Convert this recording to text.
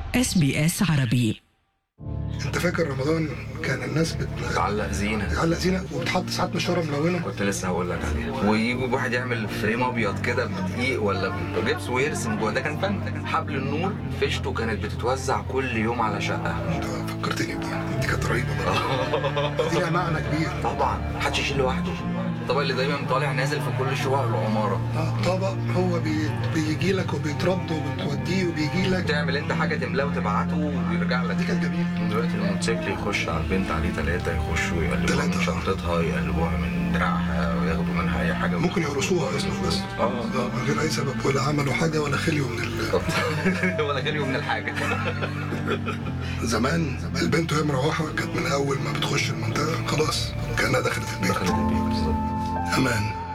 SBS عربي. انت فاكر رمضان كان الناس بتعلق زينه وبتحط ساعات مشوره ملونه؟ كنت لسه هقول لك عليها. ويجي واحد يعمل فريم ابيض كده بدقيق ولا بجبس ويرسم جوه. ده كان فن. حبل النور فيشته كانت بتتوزع كل يوم على شقه. انت فكرتني بدي كانت رهيبه برضه. دي لها معنى كبير طبعا. محدش يشيل لوحده. الطبق اللي دايما طالع نازل في كل شقق العماره. طبق هو بيجي لك وبيترد وبتوديه وبيجي لك. تعمل انت حاجه تملاه وتبعته ويرجع لك. دي كانت جميله. دلوقتي الموتوسيكل يخش على البنت عليه 3 يخشوا يقلبوها من شنطتها، يقلبوها من دراعها وياخدوا منها اي حاجه. ممكن يرقصوها اصلا بس من غير اي سبب، ولا عملوا حاجه ولا خليوا من ولا خليوا من الحاجه. زمان البنت وهي مروحه كانت من اول ما بتخش المنطقه خلاص كانها دخلت البيت. بالظبط. امان.